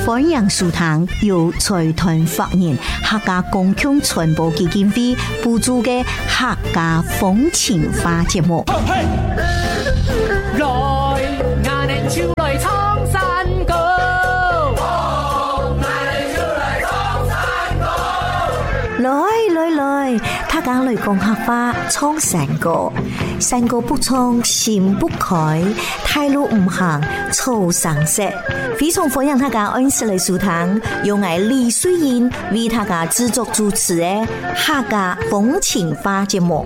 欢迎收听由财团法人客家公共传播基金会补助的客家风情花节目。 来，眼睛出来闯山歌。 来，他讲雷公客家唱山歌，山歌不唱心不开，太路唔行草上色。非常欢迎他讲安时来收听，由我李水英为他家制作主持的客家风情花节目。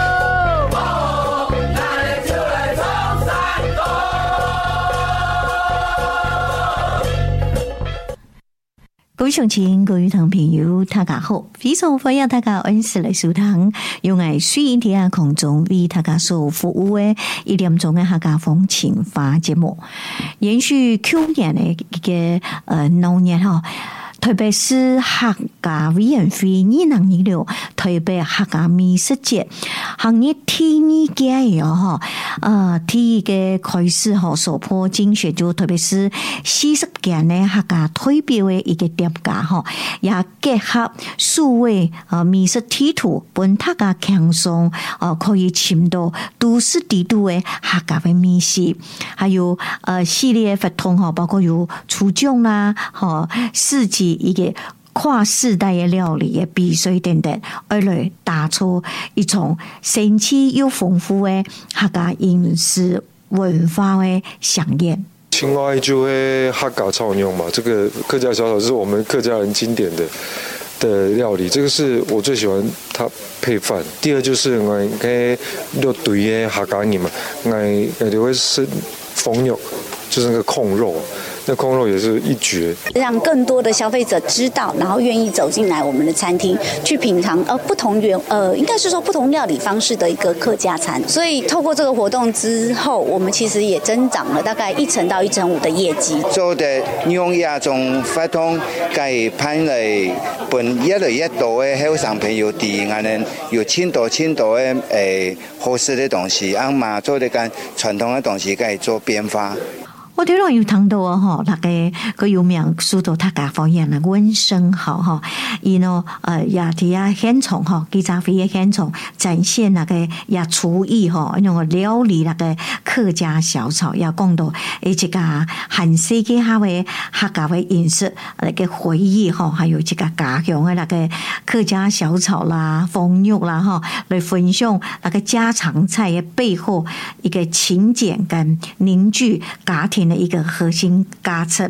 各位乡亲、各位同朋友，大家好！非常欢迎大家按时来收听，用爱水印在空中为大家所服务的1点钟的客家风情花节目，延续去年的一个农业哈。特别是客家委员会2026特别客家美食节行业第2届哦第一个开始吼首波精选就特别是40件的客家代表的一个店家吼，也结合数位美食地图，本大家轻松可以寻到都市地图的客家的美食，还有系列活动吼，包括有初奖啦市集一个跨世代的料理的比赛等等，而来打出一种神奇又丰富的客家饮食文化的飨宴。 青蛙就会客家炒牛嘛，这个客家小炒是我们客家人经典的料理，这个是我最喜欢它配饭。第二就是我嘅肉堆的客家人嘛，我就会是风肉，就是那个控肉。那控肉也是一绝， 让更多的消费者知道，然后愿意走进来我们的餐厅去品尝不同应该是说不同料理方式的一个客家餐。所以透过这个活动之后，我们其实也增长了大概1%到1.5%的业绩。 做的用亚种活动，该盼来本越来越多的后生朋友伫我们有千多的好吃的东西，让嘛做的跟传统的东西该做变化。 我听到有谈到哦，那个有描述到他家方言的温生蚝哈，伊呢也伫现场哈，记者会的现场展现那个也厨艺哈，那种料理那个客家小炒，也讲到一个很世界下的客家的饮食那个回忆哈，还有这个家乡的那个客家小炒啦、风肉啦哈，来分享那个家常菜的背后一个勤俭跟凝聚家庭的一个核心价值。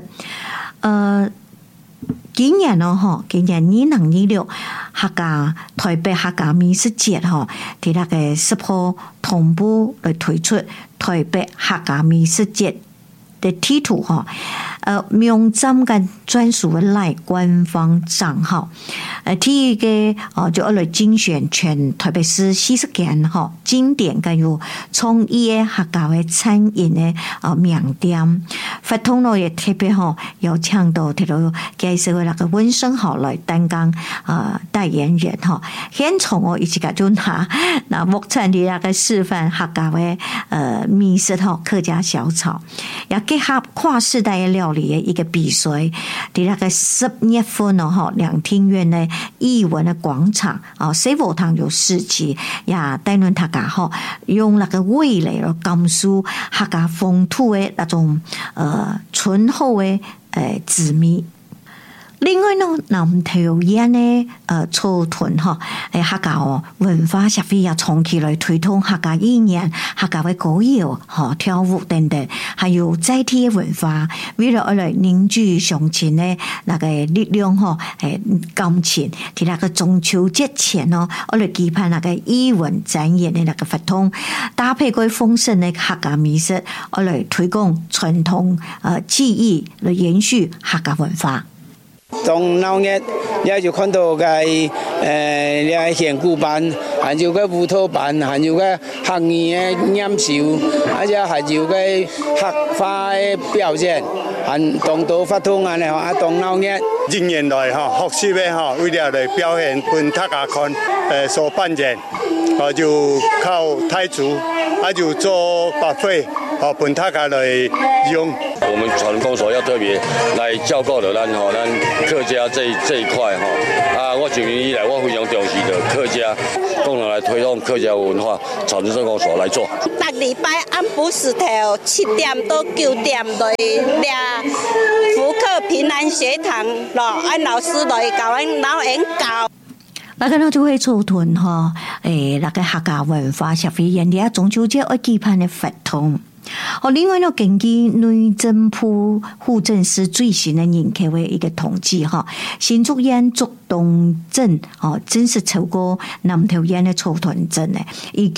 今年2026客家台北客家美食节吼，伫那个10號同步来推出台北客家美食节的地图哈，名站跟专属的赖官方账号，第一个就来精选全特别是40件哈经典跟有创意的客家的餐饮的名店，活动呢也特别哈有请到提到介绍的那个温生蚝来担当代言人哈，现场一起个就拿目前的那个示范客家的美食哈客家小炒，也结合跨世代的料理的一个比赛，在那个10月份哦，两厅院的艺文的广场西佛堂有市集，也带领大家用那个味蕾来感受客家风土的那种醇厚的滋味。另外呢，我们桃园呢，草屯客家文化协会也长期来推动客家语言、客家的歌谣、跳舞等等，还有在地的文化，为了来凝聚乡亲的那个力量感情，在那个中秋节前来举办那个艺文展演的那个活动，搭配过丰盛的客家美食，来推广传统技艺，来延续客家文化。 从闹热，你就看到个你县古班，还有个乌托班，还有个客语的演秀，而且还有个客家的表演，还当到发通安尼当闹热。 近年来学习的为了来表现给大家看，所扮演就靠太祖，就做白翡。 本大家来用。 我们船公所要特别来照顾到咱客家这一块我9年以来我非常重视的客家，共同来推动客家文化，朝船公所来做。 每礼拜按不时头7點到9點來咧福克平安學堂咯，按老師來教阮老人教。 那個呢就會促進那個客家文化社會人哋中秋節愛舉辦的活動。另外呢，根據內政部戶政司最新的人口的一個統計新竹縣竹東鎮真是超過南投縣的草屯鎮呢，以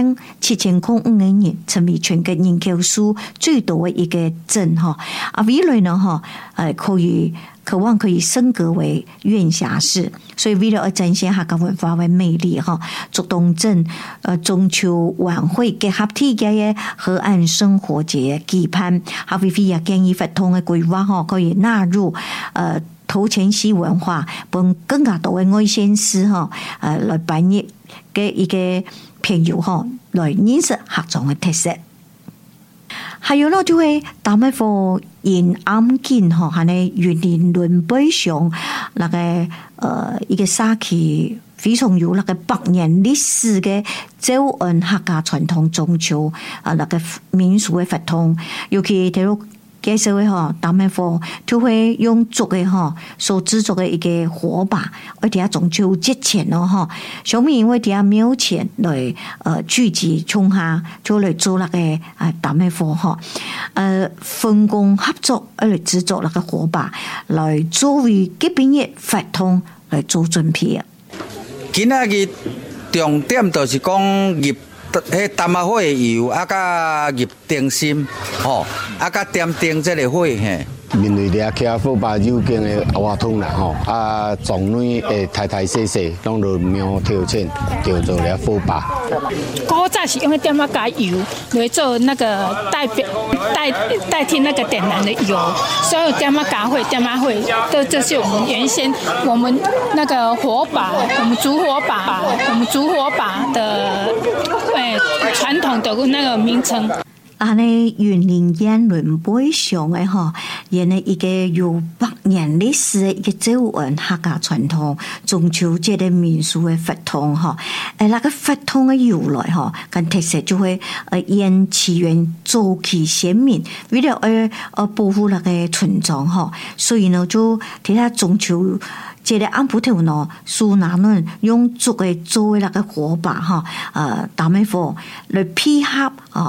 97005人成為全國人口數最多的一個鎮未來呢渴望可以升格為縣轄市，所以為了展現客家文化的魅力竹東鎮中秋晚會結合體嘅河岸生活節舉辦，還會也建議活動的規劃可以納入頭前溪文化，幫更加多的外縣市來扮演嘅一個朋友來認識客莊的特色。還有呢，就會打咩貨延安建係呢園林輪背上那個一個沙期非常有那個100年歷史嘅周恩客家傳統中秋那個民俗嘅活動，尤其睇到介紹嘅打咩貨就會用竹嘅所製作嘅一個火把，而且中秋節前小民因為啲廟前來聚集衝下，就來做那個打咩貨分工合作來製作那個火把，來作為這邊嘅活動來做準備。 今仔日重點就是講入迄淡仔火油甲入點心甲點燈這個火面對倆徛火把有經的活動啦種類會大大細細，攏都苗條線叫做倆火把。 古早是用點仔加油來做那個代替那個點燃的油，所有點仔加會點仔會都這是我們原先我們那個火把，我們竹火把的傳統的那個名稱。 呢園林煙輪背上嘅原來一個有100年歷史嘅一個周恩客家傳統中秋節嘅民俗嘅活動那個活動嘅由來跟特色就會沿起源早期先民為了保護那個村莊所以呢就睇下中秋節嘅安普頭呢蘇拿倫用竹嘅做嘅那個火把打咩火來配合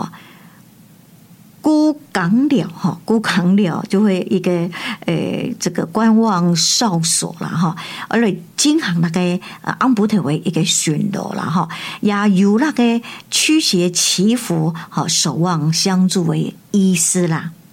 孤港寮就會一個這個觀望哨所啦而來進行那個安普頭為一個巡邏啦也有那個驅邪祈福守望相助為意思啦。